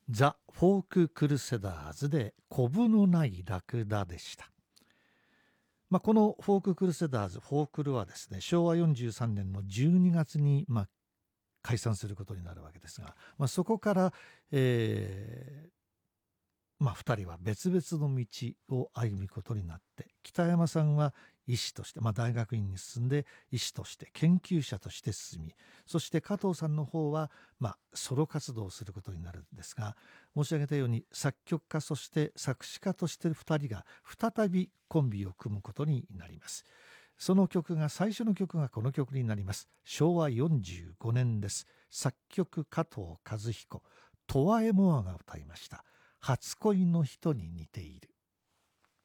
ザ・フォーク・クルセダーズでコブのないラクダでした。このフォーク・クルセダーズ、フォークルはですね、昭和43年の12月に解散することになるわけですが、そこから、2人は別々の道を歩むことになって、北山さんは医師として、大学院に進んで医師として研究者として進み、そして加藤さんの方は、ソロ活動をすることになるんですが、申し上げたように作曲家そして作詞家として2人が再びコンビを組むことになります。その最初の曲がこの曲になります。昭和45年です。作曲加藤和彦、トワエモアが歌いました。初恋の人に似ている。